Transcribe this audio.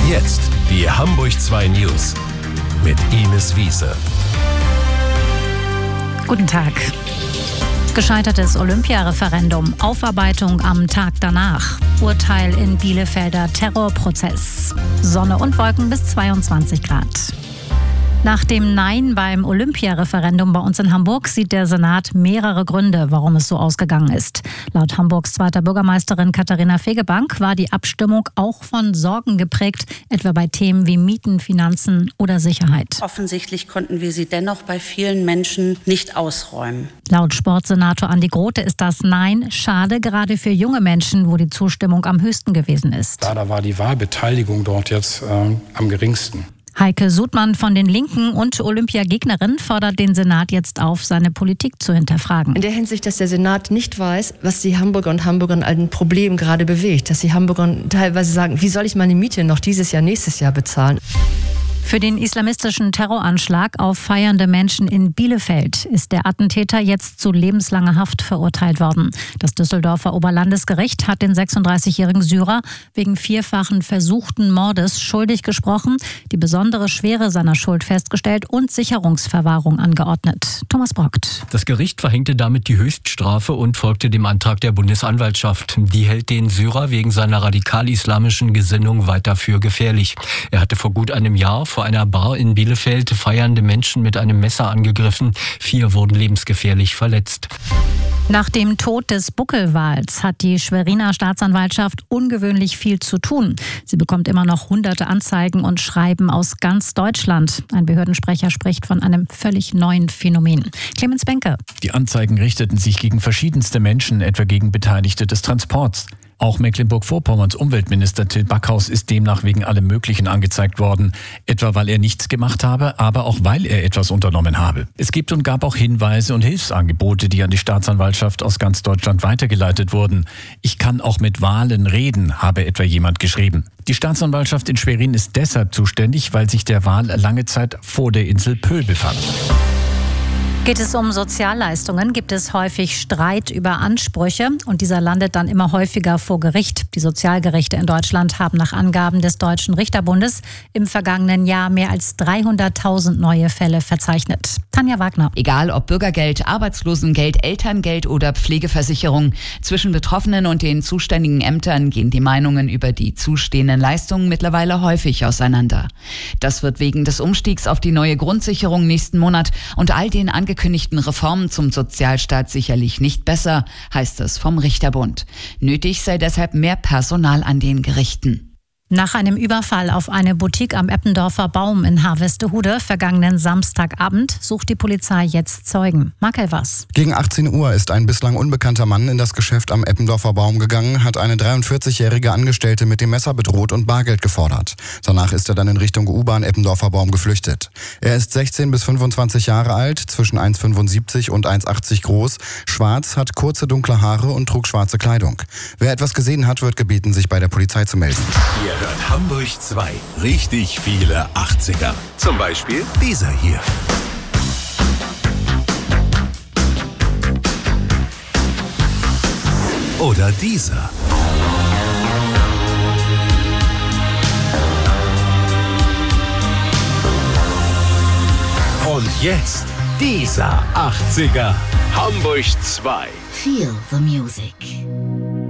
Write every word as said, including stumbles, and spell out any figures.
Jetzt die Hamburg zwei News mit Ines Wiese. Guten Tag. Gescheitertes Olympiareferendum, Aufarbeitung am Tag danach, Urteil in Bielefelder Terrorprozess, Sonne und Wolken bis zweiundzwanzig Grad. Nach dem Nein beim Olympiareferendum bei uns in Hamburg sieht der Senat mehrere Gründe, warum es so ausgegangen ist. Laut Hamburgs zweiter Bürgermeisterin Katharina Fegebank war die Abstimmung auch von Sorgen geprägt, etwa bei Themen wie Mieten, Finanzen oder Sicherheit. Offensichtlich konnten wir sie dennoch bei vielen Menschen nicht ausräumen. Laut Sportsenator Andi Grote ist das Nein schade, gerade für junge Menschen, wo die Zustimmung am höchsten gewesen ist. Da, da war die Wahlbeteiligung dort jetzt äh, am geringsten. Heike Sudmann von den Linken und Olympiagegnerin fordert den Senat jetzt auf, seine Politik zu hinterfragen. In der Hinsicht, dass der Senat nicht weiß, was die Hamburger und Hamburgerinnen an Problemen gerade bewegt. Dass die Hamburger teilweise sagen, wie soll ich meine Miete noch dieses Jahr, nächstes Jahr bezahlen? Für den islamistischen Terroranschlag auf feiernde Menschen in Bielefeld ist der Attentäter jetzt zu lebenslanger Haft verurteilt worden. Das Düsseldorfer Oberlandesgericht hat den sechsunddreißigjährigen Syrer wegen vierfachen versuchten Mordes schuldig gesprochen, die besondere Schwere seiner Schuld festgestellt und Sicherungsverwahrung angeordnet. Thomas Brockt. Das Gericht verhängte damit die Höchststrafe und folgte dem Antrag der Bundesanwaltschaft. Die hält den Syrer wegen seiner radikal-islamischen Gesinnung weiter für gefährlich. Er hatte vor gut einem Jahr vor einer Bar in Bielefeld feiernde Menschen mit einem Messer angegriffen. Vier wurden lebensgefährlich verletzt. Nach dem Tod des Buckelwals hat die Schweriner Staatsanwaltschaft ungewöhnlich viel zu tun. Sie bekommt immer noch hunderte Anzeigen und Schreiben aus ganz Deutschland. Ein Behördensprecher spricht von einem völlig neuen Phänomen. Clemens Benke. Die Anzeigen richteten sich gegen verschiedenste Menschen, etwa gegen Beteiligte des Transports. Auch Mecklenburg-Vorpommerns Umweltminister Till Backhaus ist demnach wegen allem Möglichen angezeigt worden. Etwa weil er nichts gemacht habe, aber auch weil er etwas unternommen habe. Es gibt und gab auch Hinweise und Hilfsangebote, die an die Staatsanwaltschaft aus ganz Deutschland weitergeleitet wurden. Ich kann auch mit Wahlen reden, habe etwa jemand geschrieben. Die Staatsanwaltschaft in Schwerin ist deshalb zuständig, weil sich der Wal lange Zeit vor der Insel Pöhl befand. Geht es um Sozialleistungen, gibt es häufig Streit über Ansprüche und dieser landet dann immer häufiger vor Gericht. Die Sozialgerichte in Deutschland haben nach Angaben des Deutschen Richterbundes im vergangenen Jahr mehr als dreihunderttausend neue Fälle verzeichnet. Tanja Wagner. Egal ob Bürgergeld, Arbeitslosengeld, Elterngeld oder Pflegeversicherung, zwischen Betroffenen und den zuständigen Ämtern gehen die Meinungen über die zustehenden Leistungen mittlerweile häufig auseinander. Das wird wegen des Umstiegs auf die neue Grundsicherung nächsten Monat und all den angekündigten angekündigten Reformen zum Sozialstaat sicherlich nicht besser, heißt es vom Richterbund. Nötig sei deshalb mehr Personal an den Gerichten. Nach einem Überfall auf eine Boutique am Eppendorfer Baum in Harvestehude vergangenen Samstagabend sucht die Polizei jetzt Zeugen. Mark Elvers. Gegen achtzehn Uhr ist ein bislang unbekannter Mann in das Geschäft am Eppendorfer Baum gegangen, hat eine dreiundvierzigjährige Angestellte mit dem Messer bedroht und Bargeld gefordert. Danach ist er dann in Richtung U-Bahn Eppendorfer Baum geflüchtet. Er ist sechzehn bis fünfundzwanzig Jahre alt, zwischen eins Komma fünfundsiebzig und eins Komma achtzig groß, schwarz, hat kurze dunkle Haare und trug schwarze Kleidung. Wer etwas gesehen hat, wird gebeten, sich bei der Polizei zu melden. Ihr hört Hamburg zwei. Richtig viele achtziger. Zum Beispiel dieser hier. Oder dieser. Und jetzt dieser achtziger. Hamburg zwei. Feel the music.